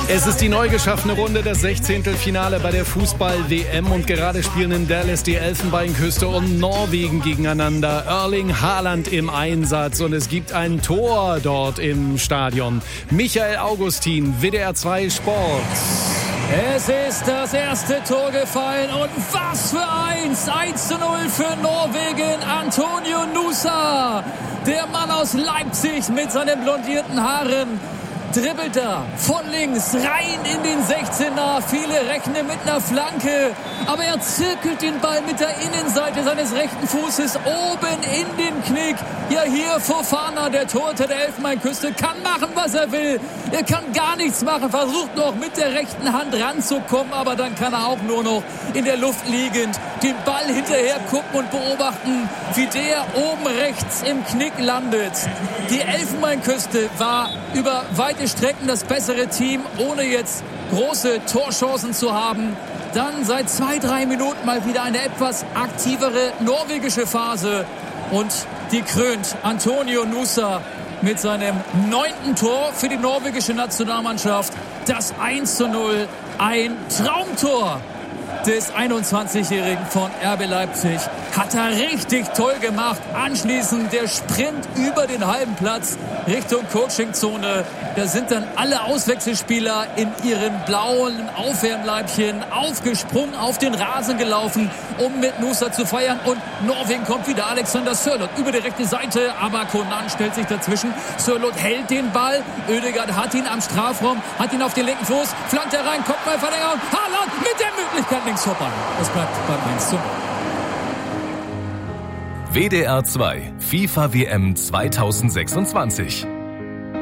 Es ist die neu geschaffene Runde des 16. Finale bei der Fußball-WM und gerade spielen in Dallas die Elfenbeinküste und Norwegen gegeneinander. Erling Haaland im Einsatz und es gibt ein Tor dort im Stadion. Michael Augustin, WDR 2 Sport. Es ist das erste Tor gefallen und was für eins! 1:0 für Norwegen, Antonio Nusa. Der Mann aus Leipzig mit seinen blondierten Haaren dribbelt da von links rein in den 16er. Viele rechnen mit einer Flanke, aber er zirkelt den Ball mit der Innenseite seines rechten Fußes oben in den Knick. Ja, hier Fofana, der Torhüter der Elfenbeinküste, kann machen, was er will. Er kann gar nichts machen, versucht noch mit der rechten Hand ranzukommen, aber dann kann er auch nur noch in der Luft liegend den Ball hinterher gucken und beobachten, wie der oben rechts im Knick landet. Die Elfenbeinküste war über weite Strecken das bessere Team, ohne jetzt große Torchancen zu haben. Dann seit 2-3 Minuten mal wieder eine etwas aktivere norwegische Phase. Und die krönt Antonio Nusa mit seinem 9. Tor für die norwegische Nationalmannschaft. Das 1:0, ein Traumtor des 21-Jährigen von RB Leipzig. Hat er richtig toll gemacht. Anschließend der Sprint über den halben Platz Richtung Coachingzone. Da sind dann alle Auswechselspieler in ihren blauen Aufwärmleibchen aufgesprungen, auf den Rasen gelaufen, um mit Nusa zu feiern. Und Norwegen kommt wieder. Alexander Sørloth über die rechte Seite, aber Conan stellt sich dazwischen. Sørloth hält den Ball. Ødegaard hat ihn am Strafraum, hat ihn auf den linken Fuß, flankt er rein, Kopfballverlängerung. Haaland mit der Möglichkeit links vorbei. Es bleibt beim 1:0. WDR 2 FIFA WM 2026